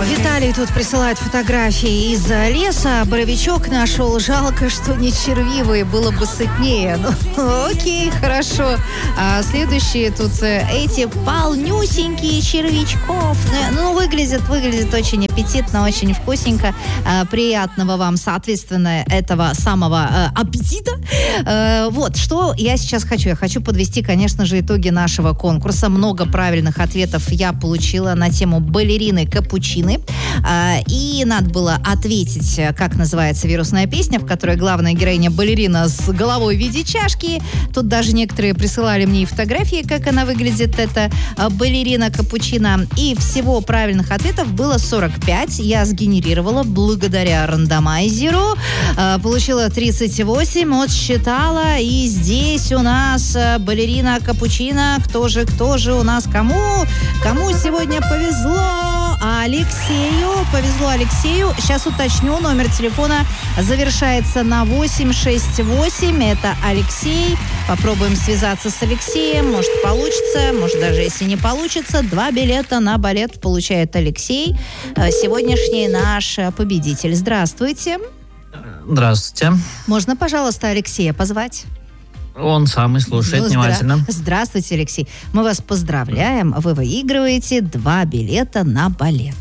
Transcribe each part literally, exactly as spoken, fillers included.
Виталий тут присылает фотографии из леса. Боровичок нашел. Жалко, что не червивые. Было бы сытнее. Ну, окей, хорошо. А следующие тут эти полнюсенькие червячков. Ну, выглядит, выглядит очень аппетитно, очень вкусненько. А, приятного вам, соответственно, этого самого а, аппетита. А, вот, что я сейчас хочу. Я хочу подвести, конечно же, итоги нашего конкурса. Много правильных ответов я получила на тему балерины капучины. И надо было ответить, как называется вирусная песня, в которой главная героиня балерина с головой в виде чашки. Тут даже некоторые присылали мне и фотографии, как она выглядит, эта балерина капучино. И всего правильных ответов было сорок пять. Я сгенерировала благодаря рандомайзеру. Получила тридцать восемь, отсчитала. И здесь у нас балерина капучино. Кто же, кто же у нас кому? Кому сегодня повезло? Алексею. Повезло Алексею. Сейчас уточню. Номер телефона завершается на восемь шесть восемь. Это Алексей. Попробуем связаться с Алексеем. Может, получится. Может, даже если не получится. Два билета на балет получает Алексей. Сегодняшний наш победитель. Здравствуйте. Здравствуйте. Можно, пожалуйста, Алексея позвать? Он самый слушает ну, внимательно. Здра... Здравствуйте, Алексей. Мы вас поздравляем. Вы выигрываете два билета на балет.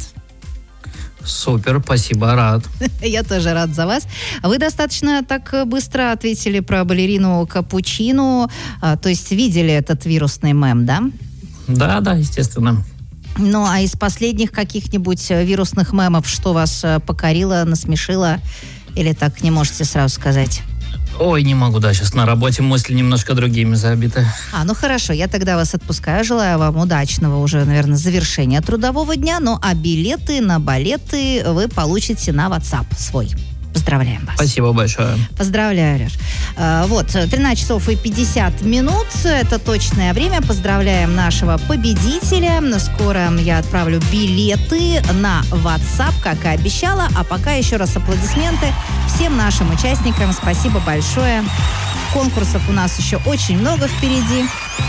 Супер, спасибо, рад. Я тоже рад за вас. Вы достаточно так быстро ответили про балерину капучино. То есть видели этот вирусный мем, да? Да, да, естественно. Ну, а из последних каких-нибудь вирусных мемов что вас покорило, насмешило? Или так не можете сразу сказать? Ой, не могу, да, сейчас на работе мысли немножко другими забиты. А, ну хорошо, я тогда вас отпускаю. Желаю вам удачного уже, наверное, завершения трудового дня. Ну, а билеты на балеты вы получите на WhatsApp свой. Поздравляем вас. Спасибо большое. Поздравляю, Леш. А, вот, тринадцать часов и пятьдесят минут. Это точное время. Поздравляем нашего победителя. Скоро я отправлю билеты на WhatsApp, как и обещала. А пока еще раз аплодисменты всем нашим участникам. Спасибо большое. Конкурсов у нас еще очень много впереди.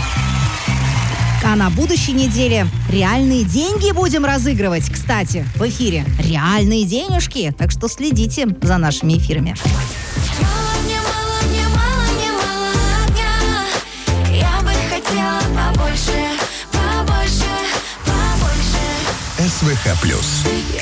А на будущей неделе реальные деньги будем разыгрывать, кстати, в эфире. Реальные денежки. Так что следите за нашими эфирами. СВХ плюс.